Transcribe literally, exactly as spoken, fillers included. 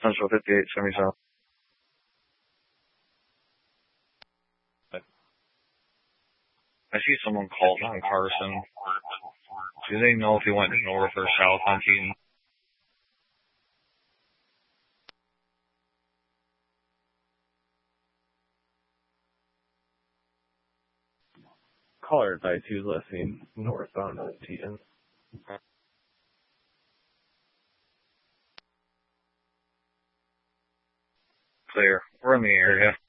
Central fifty-eight seventy South. I see someone called on Carson. Do they know if he went north or south on Keaton? Caller advice, he was listening northbound on Keaton. Clear. We're in the area.